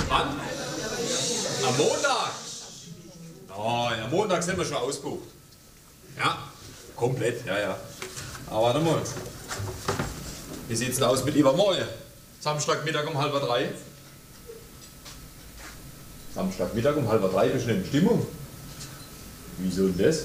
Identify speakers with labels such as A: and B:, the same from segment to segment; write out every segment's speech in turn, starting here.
A: Wann? Am Montag. Oh, ja, Montag sind wir schon ausgebucht. Ja, komplett, ja. Aber warte mal. Wie sieht's denn aus mit übermorgen? Samstagmittag um 2:30. Samstagmittag um 2:30 bist du in Stimmung. Wieso denn das?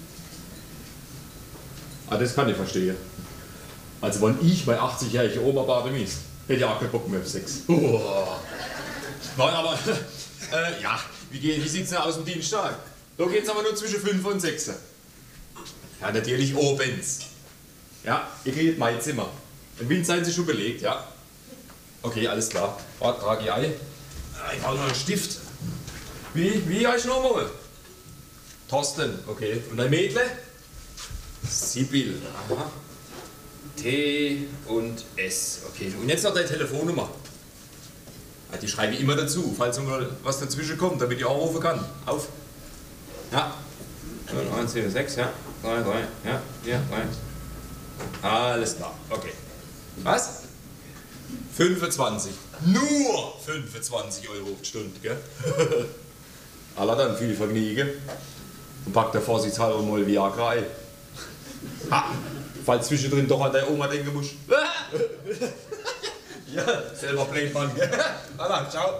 A: Ah, das kann ich verstehen. Also wenn ich bei 80-jährigen Oma baden müsste, hätte ich auch keinen Bock mehr auf Sex. Oh. Nein, aber ja, wie sieht's denn aus am Dienstag? Da geht's aber nur zwischen 5 und 6. Ja, natürlich obens. Ja, ihr kriegt mein Zimmer. Im Wind seien Sie schon belegt, ja? Okay, alles klar. Warte, trage ich ein. Ich brauche noch einen Stift. Wie heißt du nochmal? Thorsten, okay. Und ein Mädle? Sibyl. Aha. T und S. Okay, und jetzt noch deine Telefonnummer. Ja, die schreibe ich immer dazu, falls mal was dazwischen kommt, damit ich auch rufen kann. Auf. Ja. 1, 4, 6, ja. 3, 3, ja. 4, 3. Alles klar, okay. Was? 25. Nur 25 Euro die Stunde, gell? Allah dann viel Vergnügen. Und packt der vorsichtshalber mal Viagra ein. Ha! Falls zwischendrin doch an deine Oma denken musst. Ja, selber Playmann, gell? Allah, ciao.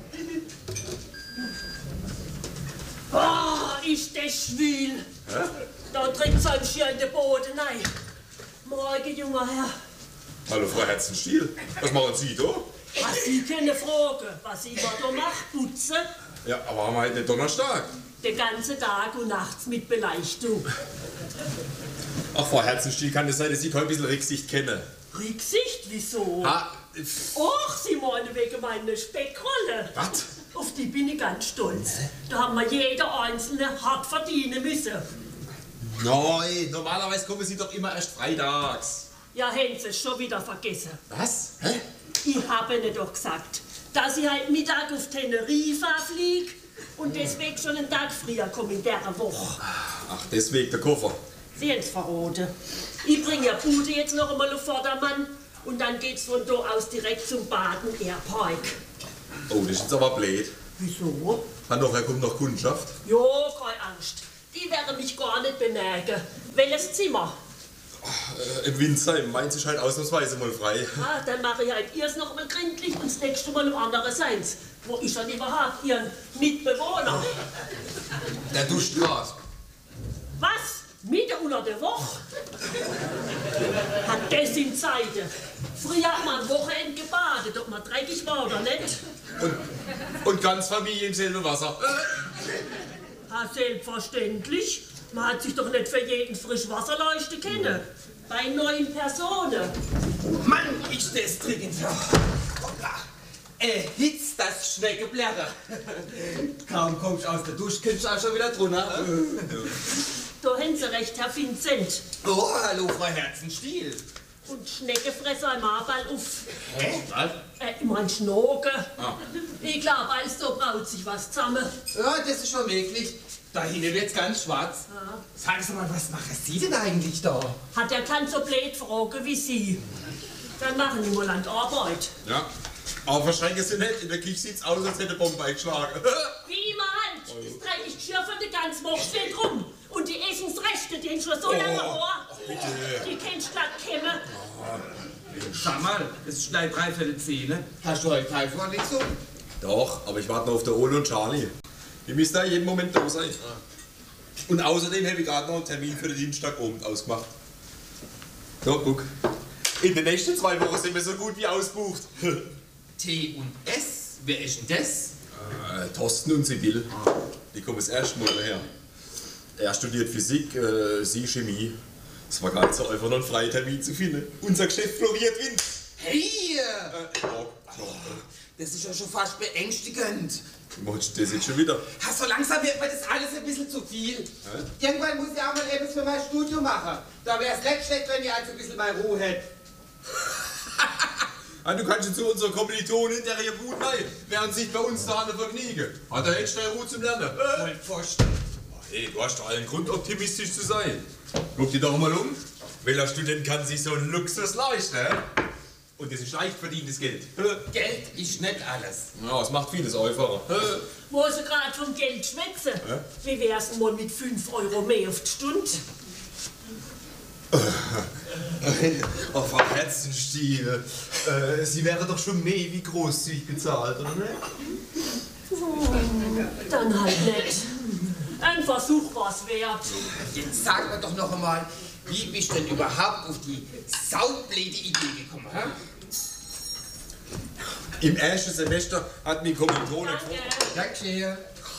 B: Oh, ist das schwül. Hä? Da trinkt so ein Schier in den Boden rein. Morgen, junger Herr.
A: Hallo, Frau Herzenstiel. Was machen Sie da?
B: Was Sie können fragen, was ich da mache, putzen.
A: Ja, aber haben wir heute nicht Donnerstag?
B: Den ganzen Tag und nachts mit Beleuchtung.
A: Ach, Frau Herzenstiel, kann es sein, dass ich heute ein bisschen Rücksicht kenne?
B: Rücksicht? Wieso?
A: Ha,
B: Och, Sie meinen wegen meiner Speckrolle.
A: Was?
B: Auf die bin ich ganz stolz. Da haben wir jeder Einzelne hart verdienen müssen.
A: Nein, normalerweise kommen Sie doch immer erst freitags.
B: Ja, haben Sie es schon wieder vergessen.
A: Was? Hä?
B: Ich habe Ihnen doch gesagt, dass ich heute Mittag auf Teneriffa fliege und deswegen schon einen Tag früher komme in dieser Woche.
A: Ach, deswegen der Koffer.
B: Sie haben es verraten. Ich bringe ja Bude jetzt noch einmal auf Vordermann und dann geht's von da aus direkt zum Baden Airpark.
A: Oh, das ist jetzt aber blöd.
B: Wieso?
A: Nachher kommt noch Kundschaft.
B: Jo, keine Angst. Die werden mich gar nicht bemerken. Welches Zimmer?
A: Im Windsheim, meins ist halt ausnahmsweise mal frei.
B: Ah, dann mache ich halt erst noch mal gründlich und das nächste Mal im anderen Seins. Wo ist dann überhaupt Ihren Mitbewohner?
A: Der duscht grad.
B: Was? Mitte unter der Woche? Hat das in Zeiten? Früher hat man am Wochenende gebadet, ob man dreckig war oder nicht.
A: Und ganz Familie im selben Wasser.
B: Ah, selbstverständlich. Man hat sich doch nicht für jeden Frischwasserleuchte kennen. Bei 9 Personen.
C: Mann, ist das dringend. Hitz das Schneckeblärre. Kaum kommst du aus der Dusche, kommst du auch schon wieder drunter.
B: Da haben Sie recht, Herr Vincent.
C: Oh, hallo, Frau Herzenstiel.
B: Und Schneckefresser im Marball auf.
C: Hä? Was?
B: Ich mein Schnoke. Ich glaube, also braut sich was zusammen.
C: Ja, das ist schon möglich. Da hinten wird's ganz schwarz. Sagen Sie mal, was machen Sie denn eigentlich da?
B: Hat er kein so blöd fragen wie Sie. Dann machen die mal an die Arbeit.
A: Ja, aber verschränken Sie nicht. In der Küche sieht's aus, als hätte eine Bombe eingeschlagen.
B: Wie immer halt. Das dreckige Geschirr von der ganzen Woche steht rum. Und die Essensreste, die haben schon so lange vor.
A: Bitte.
B: Die kennst du glatt kämmen.
C: Schau mal, es ist gleich 3/4 10. Hast du heute keine Vorlesung?
A: Doch, aber ich warte noch auf der Ole und Charlie. Die müssen da jeden Moment da sein. Und außerdem habe ich gerade noch einen Termin für den Dienstagabend ausgemacht. So, guck. In den nächsten 2 Wochen sind wir so gut wie ausbucht.
C: T und S? Wer ist denn das?
A: Thorsten und Sibyl. Die kommen das erste Mal her. Er studiert Physik, sie Chemie. Es war gar nicht so einfach, noch einen freien Termin zu finden. Unser Geschäft floriert Wind.
C: Hey! Das ist ja schon fast beängstigend.
A: Machst du das jetzt schon wieder?
C: So langsam wird mir das alles ein bisschen zu viel. Irgendwann muss ich auch mal etwas für mein Studium machen. Da wäre es nicht schlecht, wenn ich also ein bisschen mal Ruhe hätte.
A: Du kannst jetzt zu unserer Kommilitonin der hier gut rein, während sich bei uns da eine vergnügen. Hat er jetzt schnell Ruhe zum Lernen?
C: Vollpfosten.
A: Hey, du hast doch allen Grund, optimistisch zu sein. Guck dir doch mal um. Welcher Student kann sich so einen Luxus leisten?
D: Und das ist leicht verdientes Geld.
C: Geld ist nicht alles.
A: Ja, es macht vieles einfacher.
B: Wo sie gerade vom Geld schwätzen. Wie wär's denn mal mit 5 Euro mehr auf die Stunde?
D: Oh, Frau Herzenstiel, Sie wären doch schon mehr wie großzügig bezahlt, oder nicht?
B: Dann halt nicht. Ein Versuch war's wert.
C: Jetzt sag mir doch noch einmal, wie bist du denn überhaupt auf die saublöde Idee gekommen? Hä?
D: Im ersten Semester hat mein Kommilitone
C: Dankeschön.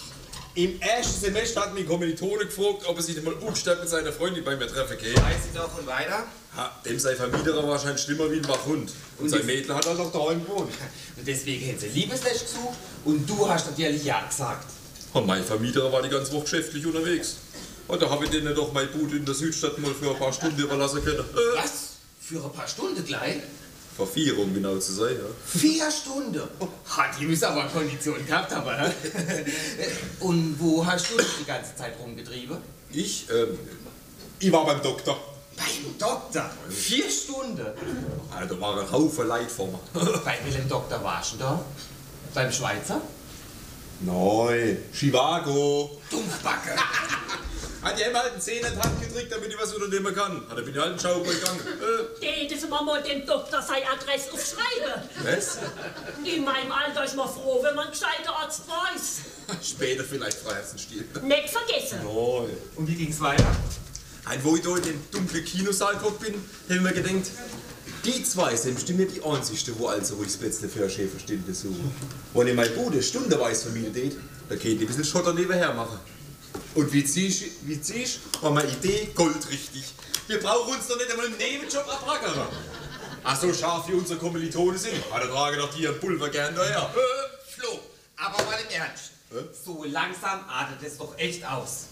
D: gefragt, ob er sich mal ungestört mit seiner Freundin bei mir treffen kann.
C: Weiß ich noch und weiter?
D: Dem sein Vermieter wahrscheinlich schlimmer wie ein Wachhund. Und sein Mädel hat halt auch daheim gewohnt.
C: Und deswegen haben sie Liebeslesch gesucht und du hast natürlich ja gesagt.
D: Und mein Vermieter war die ganze Woche geschäftlich unterwegs. Und da habe ich denen doch mein Bude in der Südstadt mal für ein paar Stunden überlassen können.
C: Was? Für ein paar Stunden gleich?
D: Vor 4, um genau zu sein, ja.
C: 4 Stunden? Hat die müssen aber Konditionen gehabt haben, hä? Und wo hast du dich die ganze Zeit rumgetrieben?
D: Ich war beim Doktor.
C: Beim Doktor? 4 Stunden?
D: Da war ein Haufen Leid vor mir.
C: Bei welchem Doktor warst du da? Beim Schweizer?
D: Nein, Chivago.
C: Dumpfbacke.
D: Hat ja immer halt einen Zehner in die Hand gedrückt, damit ich was unternehmen kann. Hat er bin ich halt einen Schaukel gegangen.
B: Hätten Sie mir mal dem Doktor seine Adresse aufschreiben.
D: Was?
B: In meinem Alter ist man froh, wenn man einen gescheiten Arzt weiß.
D: Später vielleicht, Frau Herzenstiel.
B: Nicht vergessen.
D: Nein.
C: Und wie ging's weiter?
D: Wo ich da in den dunklen Kinosaal geguckt bin, habe ich mir gedacht, die zwei sind bestimmt nicht die einzigsten, wo also ruhig Spätzle für ein Schäferstände suchen. Wenn ich meine Bude stundenweise vermietet, dann kann ich ein bisschen Schotter nebenher machen. Und wie ziehst war meine Idee goldrichtig. Wir brauchen uns doch nicht einmal einen Nebenjob abrackern. Ach so scharf wie unsere Kommilitonen sind, hat der Trage doch hier Pulver gern daher.
C: Flo, aber mal im Ernst. So langsam artet es doch echt aus.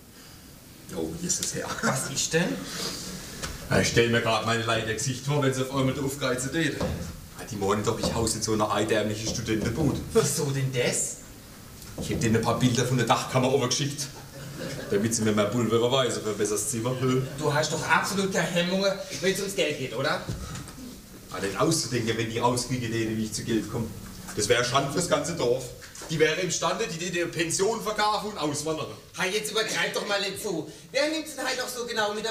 D: Oh, hier ist es her.
C: Was ist denn?
A: Ich stell mir gerade meine Leute Gesicht vor, wenn sie auf einmal aufgreifen tät.
D: Die meinen doch, ich haus in so einer eidärmlichen Studentenbude.
C: Wieso denn das?
A: Ich hab denen ein paar Bilder von der Dachkammer übergeschickt, damit sie mir mein Pulver überweisen für ein besseres Zimmer.
C: Du hast doch absolut keine Hemmungen, wenn es ums Geld geht, oder?
D: Den auszudenken, wenn die rauskriegen, denen nicht zu Geld kommen. Das wäre Schande fürs ganze Dorf. Die wäre imstande, die Pension verkaufen und auswandern.
C: Hey, jetzt übertreib doch mal nicht so. Wer nimmt denn halt auch so genau mit